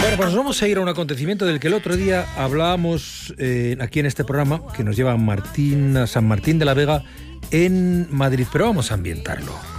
Bueno, pues nos vamos a ir a un acontecimiento del que el otro día hablábamos aquí en este programa, que nos lleva a San Martín de la Vega en Madrid, pero vamos a ambientarlo.